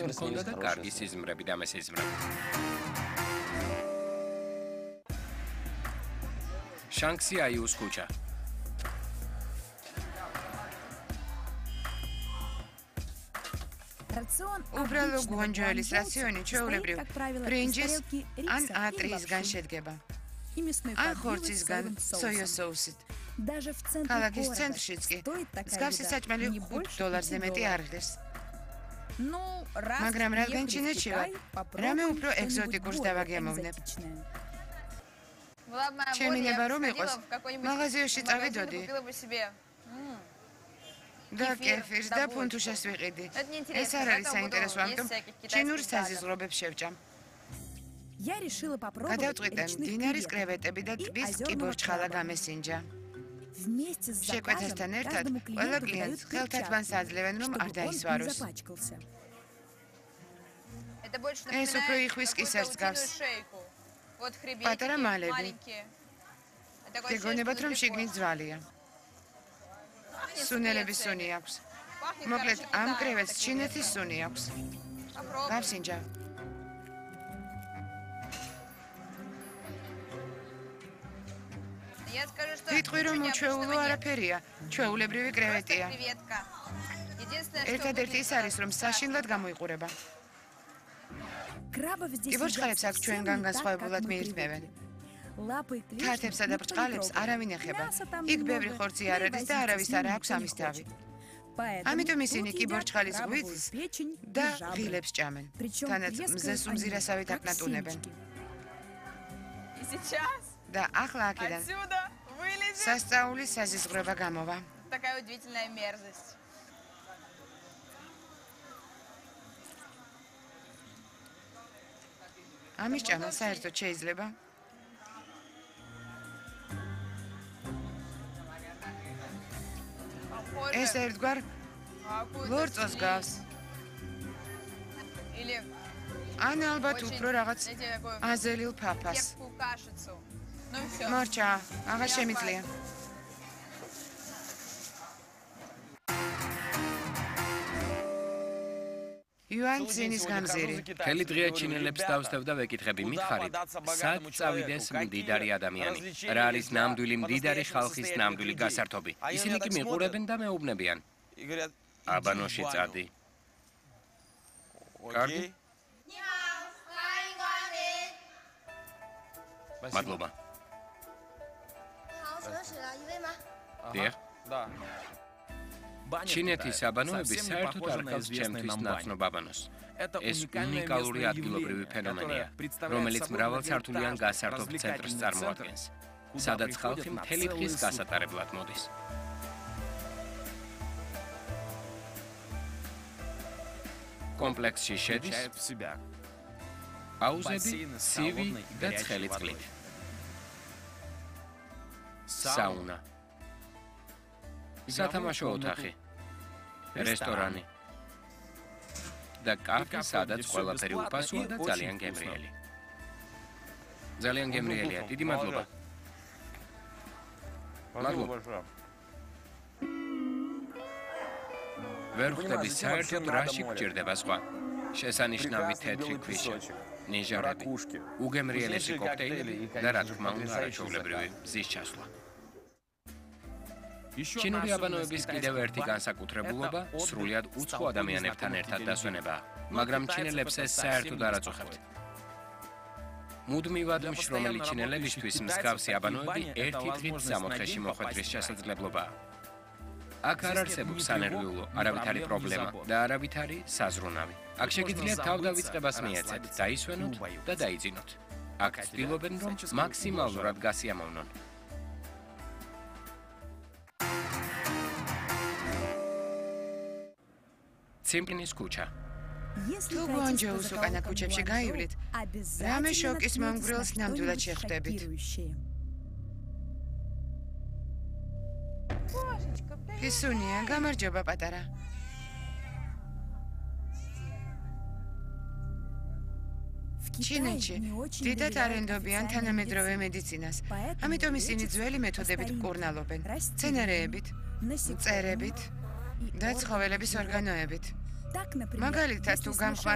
მქონდა და კარგი სიზმრები და მესიზმრები. შანქსიაიუს ქუჩა. უბრალო გუანჯოელის რაციონი ჩვეულებრივ ბრინჯის ან ატრიისგან შედგება. ან ხორცისგან სოიოს соусით. ქალაქის ცენტრშიც კი მსგავსი საჭმელი $5 მეტი არ ღირს. მაგრამ რადგან ჩინეთში ვარ, რამე უფრო ეგზოტიკურს დავაგემოვნებ. ჩემი ნება რომ იყოს, მაღაზიაში წავიდოდი და კეფირს და ფუნთუშას ვიყიდი. ეს არ არის საინტერესო, ამიტომ ჩინურ საზიზღრობებს შევჭამ. გადავწყვიტე მდინარის კრევეტები და ტბის კიბორჩხალა გამესინჯა. შეკვეთესთან ერთად ყველა კლიენტს ხელთათბანს აძლევენ, რომ არ დაისვაროს. ეს უფრო იხვის კისერს გავს. პატარა მალები. გეგონებათ, რომ შიგნით ძვალია. სუნელების სუნი აქვს. მოკლედ, ამ კრევეტს ჩინეთის სუნი აქვს. გავსინჯა. ვიტყვი, რომ უჩვეულო არაფერია, ჩვეულებრივი კრევეტია. ერთადერთი ის არის, რომ საშინლად გამოიყურება. კიბორჩხალებს აქ ჩვენგან განსხვავებულად მიირთმევენ. თათებსა და ბრჭყალებს არავინ ეხება. იქ ბევრი ხორცი არ არის და არავის არ აქვს ამის თავი. ამიტომ ისინი კიბორჩხალის ღვიძლს და ღილებს ჭამენ. თანაც მზეს უმზირასავით აკნატუნებენ. და ახლა აქედან სასწაულის საზიზღრება გამოვა. ამის ჭამა საერთოდ შეიძლება? ეს ერთგვარ ლორწოს გავს. ან ალბათ უფრო რაღაც აზელილ ფაფას. მორჩა, აღარ შემიძლია. იუანცინის გამზირი. მთელი დღე ჩინელებს დავსდევ და ვეკითხები, მითხარით, სად წავიდეს მდიდარი ადამიანი? რა არის ნამდვილი მდიდარი ხალხის ნამდვილი გასართობი? ისინი კი მიყურებენ და მეუბნებიან. აბანოში წადი. კარგი? მადლობა. დიახ. ჩინეთის აბანოები საერთოდ არ ყავს ჩემთვის ნაცნობ აბანოს. ეს უნიკალური ადგილობრივი ფენომენია, რომელიც მრავალსართულიან გასართობ ცენტრს წარმოადგენს, სადაც ხალხი მთელი დღის გასატარებლად მოდის. კომპლექსში შედის აუზები, ცივი და ცხელი წყლით. საუნა. სათამაშო ოთახი, რესტორანი და კაფე, სადაც ყველაფერი უფასოა და ძალიან გემრიელი. ძალიან გემრიელია, დიდი მადლობა. მადლობა. ვერ ხვდები საერთოდ რაში გჭირდება სხვა. შესანიშნავი თეთრი ქვიშა, ნიჟარები, უგემრიელესი კოქტეილები და რა თქმა უნდა არაჩვეულებრივი მზის ჩასვლა. ჩინური აბანოების კიდევ ერთი განსაკუთრებულობა სრულიად უცხო ადამიანებთან ერთად დასვენებაა, მაგრამ ჩინელებს ეს საერთოდ არ აწუხებთ. მუდმივად მშრომელი ჩინელებისთვის მსგავსი აბანოები ერთი დღით სამოთხეში მოხვედრის შესაძლებლობაა. აქ არ არსებობს სანერვიულო, არავითარი პრობლემა და არავითარი საზრუნავი. აქ შეგიძლიათ თავდავიწყებას მიეცეთ, დაისვენოთ და დაიძინოთ. აქ ცდილობენ, რომ მაქსიმალურად გასიამოვნონ. ციმპლინის ქუჩა. თუ გუანჯოუს უკანა ქუჩებში გაივლით, რამე შოკის მომგვრელს ნამდვილად შეხვდებით. ფისუნია, გამარჯობა პატარა. ჩინეთში დიდად არენდობიან თანამედროვე მედიცინას, ამიტომ ისინი ძველი მეთოდებით მკურნალობენ, სცენარეებით, მწერებით და ცხოველების ორგანოებით. მაგალითად, თუ